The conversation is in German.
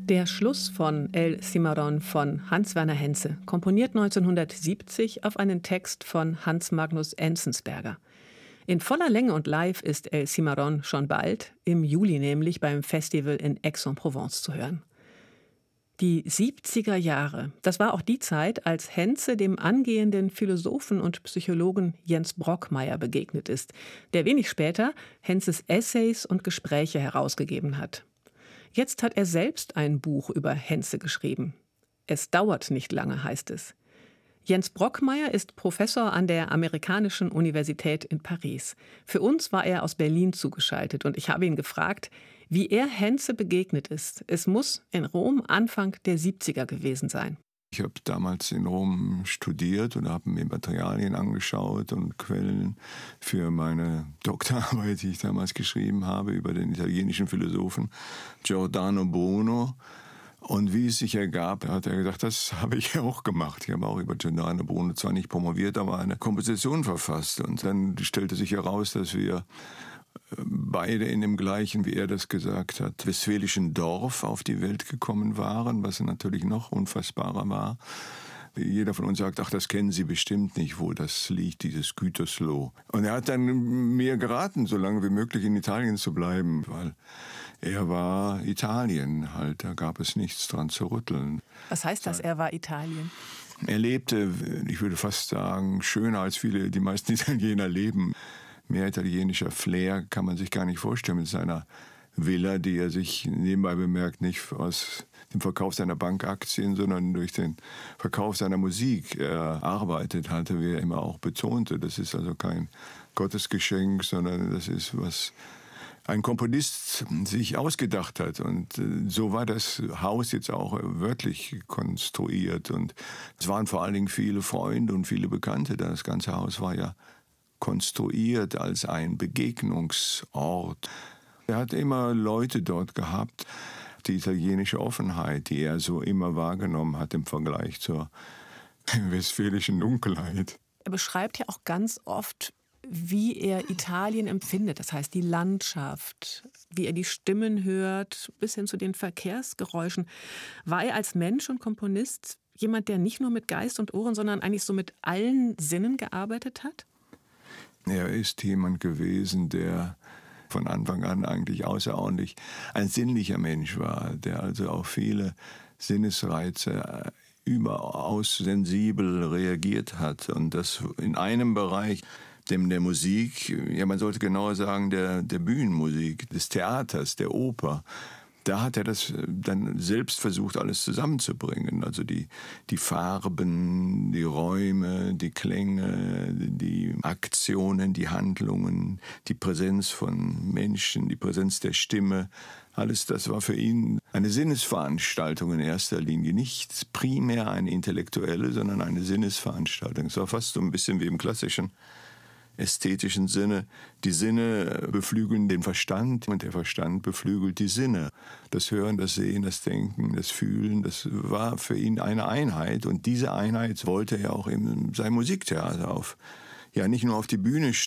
Der Schluss von El Cimarrón von Hans-Werner Henze, komponiert 1970 auf einen Text von Hans Magnus Enzensberger. In voller Länge und live ist El Cimarrón schon bald, im Juli nämlich, beim Festival in Aix-en-Provence zu hören. Die 70er Jahre, das war auch die Zeit, als Henze dem angehenden Philosophen und Psychologen Jens Brockmeyer begegnet ist, der wenig später Henzes Essays und Gespräche herausgegeben hat. Jetzt hat er selbst ein Buch über Henze geschrieben. Es dauert nicht lange, heißt es. Jens Brockmeyer ist Professor an der Amerikanischen Universität in Paris. Für uns war er aus Berlin zugeschaltet und ich habe ihn gefragt, wie er Henze begegnet ist. Es muss in Rom Anfang der 70er gewesen sein. Ich habe damals in Rom studiert und habe mir Materialien angeschaut und Quellen für meine Doktorarbeit, die ich damals geschrieben habe, über den italienischen Philosophen Giordano Bruno. Und wie es sich ergab, hat er gesagt, das habe ich auch gemacht. Ich habe auch über Giordano Bruno zwar nicht promoviert, aber eine Komposition verfasst. Und dann stellte sich heraus, dass wir beide in dem gleichen, wie er das gesagt hat, westfälischen Dorf auf die Welt gekommen waren, was natürlich noch unfassbarer war. Jeder von uns sagt, ach, das kennen Sie bestimmt nicht, wo das liegt, dieses Gütersloh. Und er hat dann mir geraten, so lange wie möglich in Italien zu bleiben, weil er war Italien halt, da gab es nichts dran zu rütteln. Was heißt das, er war Italien? Er lebte, ich würde fast sagen, schöner als die meisten Italiener leben. Mehr italienischer Flair kann man sich gar nicht vorstellen mit seiner Villa, die er sich nebenbei bemerkt nicht aus dem Verkauf seiner Bankaktien, sondern durch den Verkauf seiner Musik erarbeitet hatte, wie er immer auch betonte. Das ist also kein Gottesgeschenk, sondern das ist, was ein Komponist sich ausgedacht hat. Und so war das Haus jetzt auch wörtlich konstruiert. Und es waren vor allen Dingen viele Freunde und viele Bekannte. Das ganze Haus war ja konstruiert als ein Begegnungsort. Er hat immer Leute dort gehabt. Die italienische Offenheit, die er so immer wahrgenommen hat im Vergleich zur westfälischen Dunkelheit. Er beschreibt ja auch ganz oft, wie er Italien empfindet. Das heißt, die Landschaft, wie er die Stimmen hört, bis hin zu den Verkehrsgeräuschen. War er als Mensch und Komponist jemand, der nicht nur mit Geist und Ohren, sondern eigentlich so mit allen Sinnen gearbeitet hat? Er ist jemand gewesen, der von Anfang an eigentlich außerordentlich ein sinnlicher Mensch war, der also auf viele Sinnesreize überaus sensibel reagiert hat. Und das in einem Bereich, dem der Musik, ja man sollte genauer sagen, der Bühnenmusik, des Theaters, der Oper. Da hat er das dann selbst versucht, alles zusammenzubringen. Also die Farben, die Räume, die Klänge, die Aktionen, die Handlungen, die Präsenz von Menschen, die Präsenz der Stimme. Alles das war für ihn eine Sinnesveranstaltung in erster Linie. Nicht primär eine intellektuelle, sondern eine Sinnesveranstaltung. Es war fast so ein bisschen wie im klassischen ästhetischen Sinne. Die Sinne beflügeln den Verstand und der Verstand beflügelt die Sinne. Das Hören, das Sehen, das Denken, das Fühlen, das war für ihn eine Einheit. Und diese Einheit wollte er auch in seinem Musiktheater nicht nur auf die Bühne